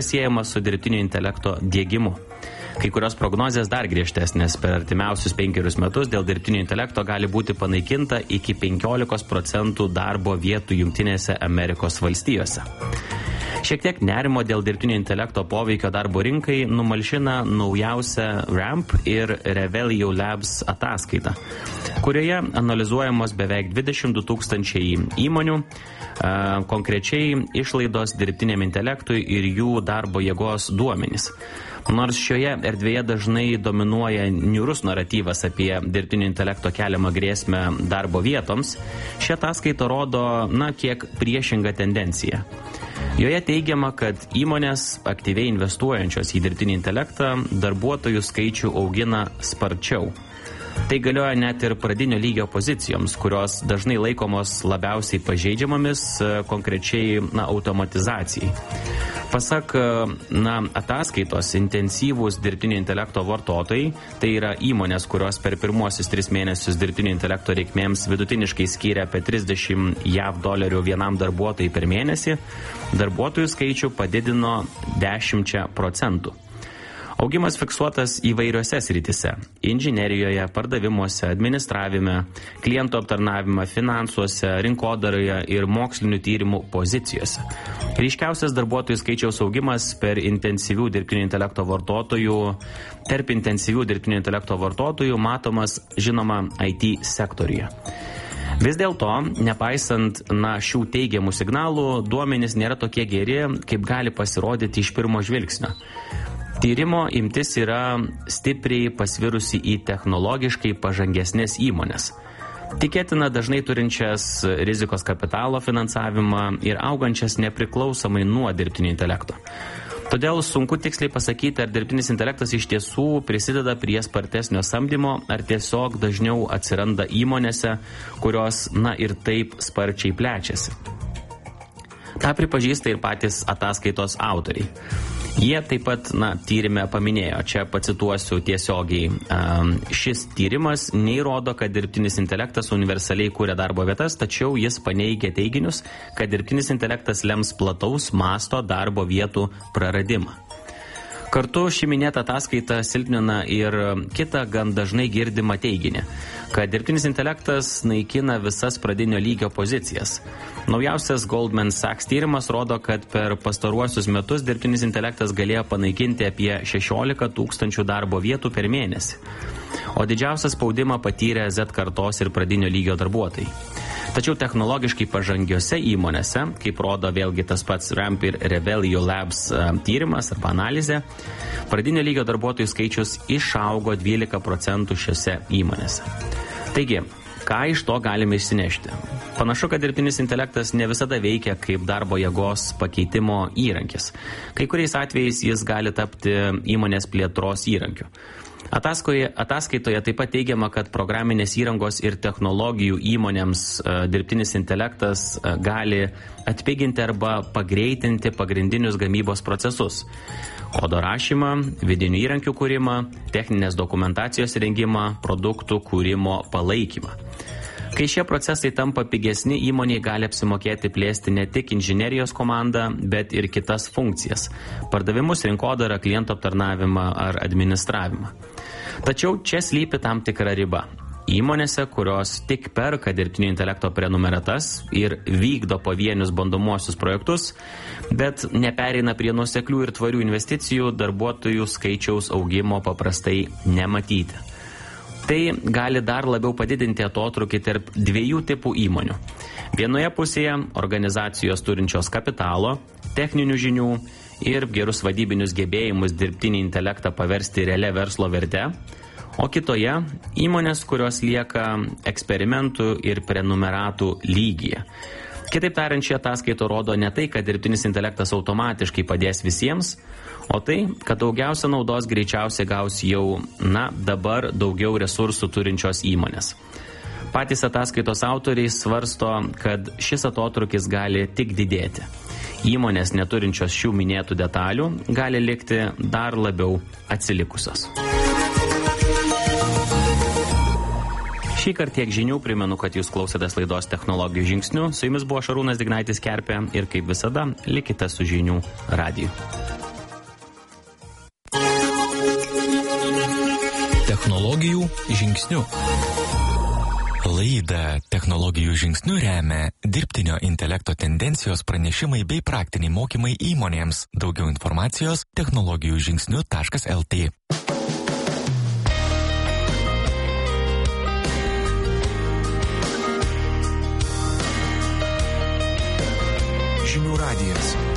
siejama su dirbtinio intelekto diegimu. Kai kurios prognozės dar griežtesnės, per artimiausius 5 metus dėl dirbtinio intelekto gali būti panaikinta iki 15% darbo vietų Jungtinėse Amerikos valstijose. Šiek tiek nerimo dėl dirbtinio intelekto poveikio darbo rinkai numalšina naujausia RAMP ir Revelio Labs ataskaita, kurioje analizuojamos beveik 22 000 įmonių, konkrečiai išlaidos dirbtiniam intelektui ir jų darbo jėgos duomenys. Nors šioje erdvėje dažnai dominuoja niūrus naratyvas apie dirbtinio intelekto keliamą grėsmę darbo vietoms, ši ataskaita rodo, kiek priešingą tendenciją. Joje teigiama, kad įmonės aktyviai investuojančios į dirbtinį intelektą darbuotojų skaičių augina sparčiau. Tai galioja net ir pradinio lygio pozicijoms, kurios dažnai laikomos labiausiai pažeidžiamomis, konkrečiai automatizacijai. Pasak ataskaitos, intensyvūs dirbtinio intelekto vartotojai, tai yra įmonės, kurios per pirmuosius 3 mėnesius dirbtinio intelekto reikmėms vidutiniškai skiria apie $30 vienam darbuotojui per mėnesį, darbuotojų skaičių padidino 10%. Augimas fiksuotas įvairiose srityse – inžinerijoje, pardavimuose, administravime, klientų aptarnavime, finansuose, rinkodaroje ir mokslinių tyrimų pozicijose. Ryškiausias darbuotojų skaičiaus augimas tarp intensyvių dirbtinio intelekto vartotojų matomas, žinoma, IT sektoriuje. Vis dėlto, nepaisant šių teigiamų signalų, duomenys nėra tokie geri, kaip gali pasirodyti iš pirmo žvilgsnio. Tyrimo imtis yra stipriai pasvirusi į technologiškai pažangesnės įmonės. Tikėtina dažnai turinčias rizikos kapitalo finansavimą ir augančias nepriklausomai nuo dirbtinio intelekto. Todėl sunku tiksliai pasakyti, ar dirbtinis intelektas iš tiesų prisideda prie spartesnio samdymo, ar tiesiog dažniau atsiranda įmonėse, kurios ir taip sparčiai plečiasi. Ta pripažįsta ir patys ataskaitos autoriai. Jie taip pat tyrime paminėjo, čia pacituosiu tiesiogiai, šis tyrimas neįrodo, kad dirbtinis intelektas universaliai kūrė darbo vietas, tačiau jis paneigia teiginius, kad dirbtinis intelektas lems plataus masto darbo vietų praradimą. Kartu ši minėta ataskaita silpnina ir kitą gan dažnai girdimą teiginį, kad dirbtinis intelektas naikina visas pradinio lygio pozicijas. Naujausias Goldman Sachs tyrimas rodo, kad per pastaruosius metus dirbtinis intelektas galėjo panaikinti apie 16 000 darbo vietų per mėnesį, o didžiausią spaudimą patyrė Z kartos ir pradinio lygio darbuotojai. Tačiau technologiškai pažangiose įmonėse, kaip rodo vėlgi tas pats RAMP ir Revelio Labs tyrimas arba analizė, pradinio lygio darbuotojų skaičius išaugo 12% šiose įmonėse. Taigi, ką iš to galime išsinešti? Panašu, kad dirbtinis intelektas ne visada veikia kaip darbo jėgos pakeitimo įrankis. Kai kuriais atvejais jis gali tapti įmonės plėtros įrankiu. Ataskaitoje taip pat teigiama, kad programinės įrangos ir technologijų įmonėms dirbtinis intelektas gali atpiginti arba pagreitinti pagrindinius gamybos procesus. Kodo rašymą, vidinių įrankių kūrimą, techninės dokumentacijos rengimą, produktų kūrimo palaikymą. Kai šie procesai tampa pigesni, įmoniai gali apsimokėti plėsti ne tik inžinerijos komandą, bet ir kitas funkcijas – pardavimus, rinkodarą, klientų aptarnavimą ar administravimą. Tačiau čia slypi tam tikra riba. Įmonėse, kurios tik perka dirbtinio intelekto prenumeratas ir vykdo pavienius bandomuosius projektus, bet nepereina prie nuoseklių ir tvarių investicijų, darbuotojų skaičiaus augimo paprastai nematyti. Tai gali dar labiau padidinti atotrūkį tarp 2 tipų įmonių. Vienoje pusėje organizacijos turinčios kapitalo, techninių žinių ir gerus vadybinius gebėjimus dirbtinį intelektą paversti realia verslo verte, o kitoje įmonės, kurios lieka eksperimentų ir prenumeratų lygyje. Kitaip tariant, ši ataskaita rodo ne tai, kad dirbtinis intelektas automatiškai padės visiems, o tai, kad daugiausia naudos greičiausiai gaus jau, dabar daugiau resursų turinčios įmonės. Patys ataskaitos autoriai svarsto, kad šis atotrūkis gali tik didėti. Įmonės neturinčios šių minėtų detalių gali likti dar labiau atsilikusios. Šįkart tiek žinių, primenu, kad jūs klausėtės laidos Technologijų žingsnių. Su jumis buvo Šarūnas Dignaitis Kerpė ir kaip visada, likite su Žinių radiju. Technologijų žingsniu. Laidą Technologijų žingsniu remia dirbtinio intelekto tendencijos pranešimai bei praktiniai mokymai įmonėms. Daugiau informacijos technologijųžingsniu.lt. Žinių radijas.